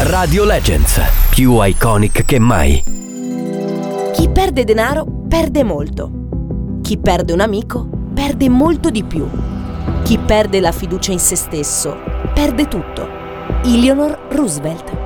Radio Legends, più iconic che mai. Chi perde denaro perde molto. Chi perde un amico perde molto di più. Chi perde la fiducia in se stesso perde tutto. Eleanor Roosevelt.